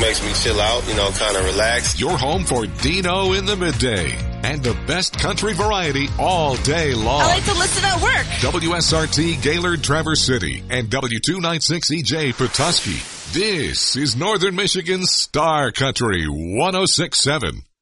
makes me chill out, you know, kind of relax. Your home for Dino in the midday and the best country variety all day long. I like to listen at work. WSRT Gaylord Traverse City and W296EJ Petoskey. This is Northern Michigan's Star Country 106.7.